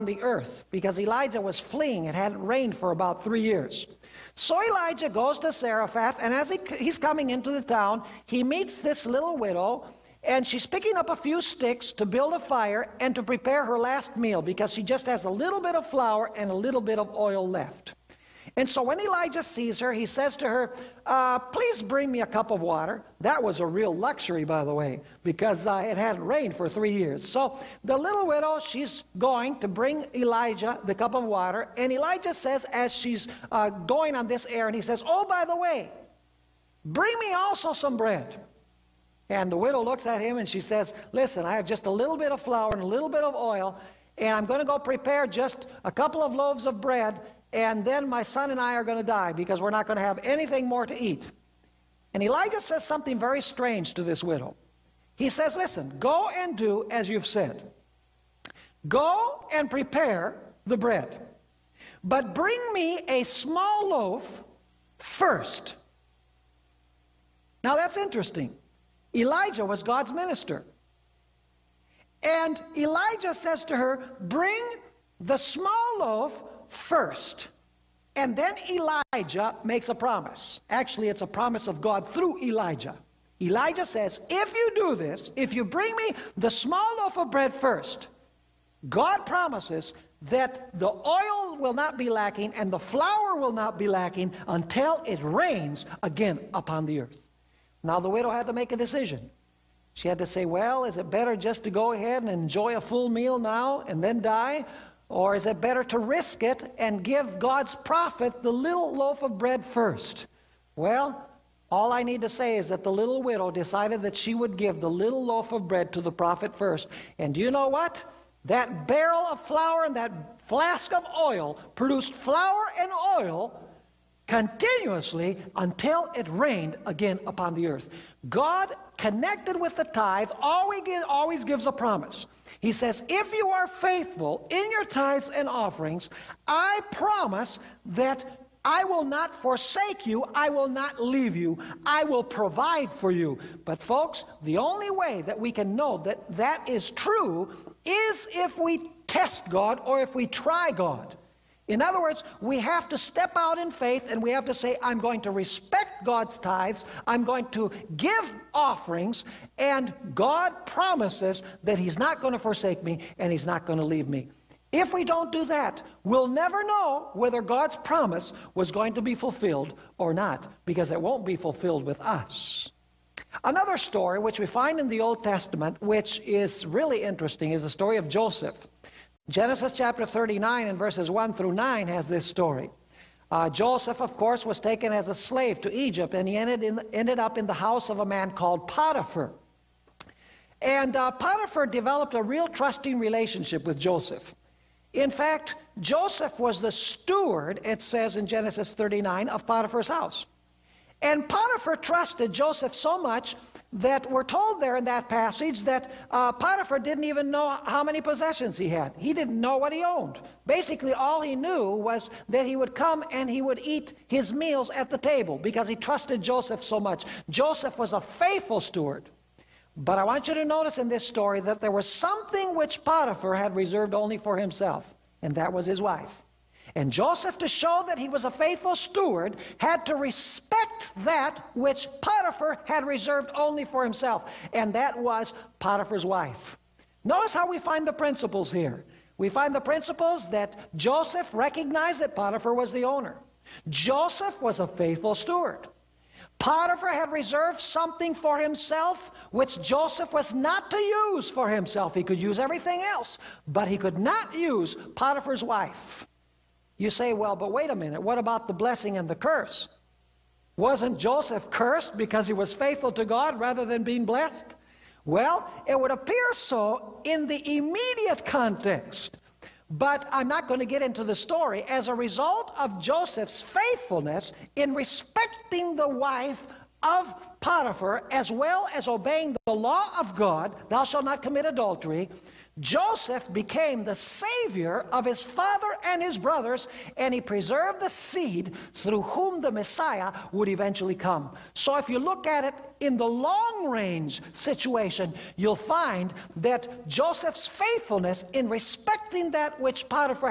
the earth because Elijah was fleeing. It hadn't rained for about 3 years. So Elijah goes to Zarephath, and as he's coming into the town, he meets this little widow, and she's picking up a few sticks to build a fire and to prepare her last meal because she just has a little bit of flour and a little bit of oil left. And so when Elijah sees her, he says to her, please bring me a cup of water. That was a real luxury, by the way, because it hadn't rained for 3 years. So the little widow, she's going to bring Elijah the cup of water. And Elijah says, as she's going on this errand, he says, oh, by the way, bring me also some bread. And the widow looks at him and she says, listen, I have just a little bit of flour and a little bit of oil, and I'm going to go prepare just a couple of loaves of bread, and then my son and I are going to die because we're not going to have anything more to eat. And Elijah says something very strange to this widow. He says, listen, go and do as you've said. Go and prepare the bread, but bring me a small loaf first. Now that's interesting. Elijah was God's minister. And Elijah says to her, bring the small loaf first. And then Elijah makes a promise. Actually, it's a promise of God through Elijah. Elijah says, if you do this, if you bring me the small loaf of bread first, God promises that the oil will not be lacking and the flour will not be lacking until it rains again upon the earth. Now the widow had to make a decision. She had to say, well, is it better just to go ahead and enjoy a full meal now and then die? Or is it better to risk it and give God's prophet the little loaf of bread first? Well, all I need to say is that the little widow decided that she would give the little loaf of bread to the prophet first. And do you know what? That barrel of flour and that flask of oil produced flour and oil continuously until it rained again upon the earth. God, connected with the tithe, always gives a promise. He says, if you are faithful in your tithes and offerings, I promise that I will not forsake you, I will not leave you, I will provide for you. But folks, the only way that we can know that that is true is if we test God or if we try God. In other words, we have to step out in faith and we have to say, I'm going to respect God's tithes, I'm going to give offerings, and God promises that He's not going to forsake me and He's not going to leave me. If we don't do that, we'll never know whether God's promise was going to be fulfilled or not, because it won't be fulfilled with us. Another story which we find in the Old Testament, which is really interesting, is the story of Joseph. Genesis chapter 39 and verses 1 through 9 has this story. Joseph, of course, was taken as a slave to Egypt, and he ended up in the house of a man called Potiphar. And Potiphar developed a real trusting relationship with Joseph. In fact, Joseph was the steward, it says in Genesis 39, of Potiphar's house. And Potiphar trusted Joseph so much that we're told there in that passage that Potiphar didn't even know how many possessions he had. He didn't know what he owned. Basically, all he knew was that he would come and he would eat his meals at the table because he trusted Joseph so much. Joseph was a faithful steward. But I want you to notice in this story that there was something which Potiphar had reserved only for himself, and that was his wife. And Joseph, to show that he was a faithful steward, had to respect that which Potiphar had reserved only for himself, and that was Potiphar's wife. Notice how we find the principles here. We find the principles that Joseph recognized that Potiphar was the owner. Joseph was a faithful steward. Potiphar had reserved something for himself which Joseph was not to use for himself. He could use everything else, but he could not use Potiphar's wife. You say, well, but wait a minute, what about the blessing and the curse? Wasn't Joseph cursed because he was faithful to God rather than being blessed? Well, it would appear so in the immediate context. But I'm not going to get into the story. As a result of Joseph's faithfulness in respecting the wife of Potiphar, as well as obeying the law of God, thou shalt not commit adultery, Joseph became the savior of his father and his brothers, and he preserved the seed through whom the Messiah would eventually come. So if you look at it in the long-range situation, you'll find that Joseph's faithfulness in respecting that which Potiphar